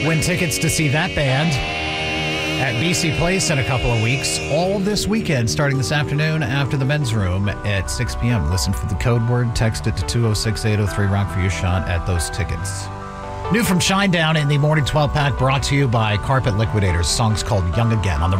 Win tickets to see that band at BC Place in a couple of weeks. All this weekend, starting this afternoon after the men's room at 6 p.m. Listen for the code word. Text it to 206-803-ROCK for your shot at those tickets. New from Shinedown in the Morning 12 Pack, brought to you by Carpet Liquidators. The song's called Young Again on the